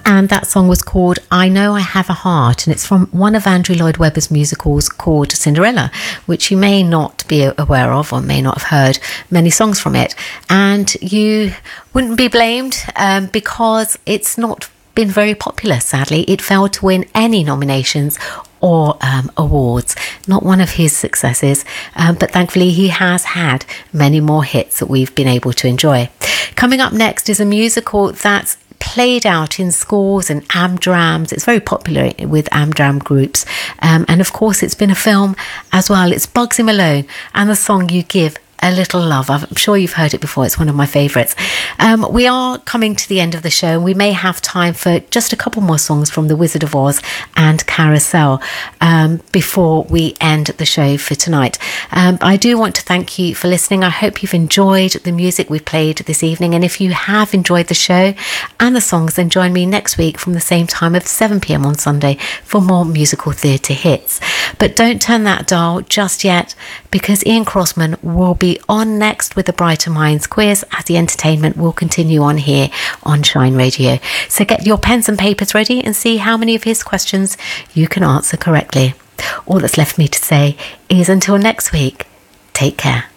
And that song was called I Know I Have a Heart, and it's from one of Andrew Lloyd Webber's musicals called Cinderella, which you may not be aware of or may not have heard many songs from it. And you wouldn't be blamed because it's not been very popular, sadly. It failed to win any nominations or awards. Not one of his successes, but thankfully he has had many more hits that we've been able to enjoy. Coming up next is a musical that's played out in schools and Amdrams. It's very popular with Amdram groups. And of course, it's been a film as well. It's Bugsy Malone and the song You Give a Little Love. I'm sure you've heard it before. It's one of my favourites. We are coming to the end of the show, and we may have time for just a couple more songs from The Wizard of Oz and Carousel before we end the show for tonight. I do want to thank you for listening. I hope you've enjoyed the music we've played this evening, and if you have enjoyed the show and the songs, then join me next week from the same time of 7 p.m. on Sunday for more musical theatre hits. But don't turn that dial just yet, because Ian Crossman will be on next with the Brighter Minds quiz as the entertainment will continue on here on Shine Radio. So get your pens and papers ready and see how many of his questions you can answer correctly. All that's left for me to say is until next week, take care.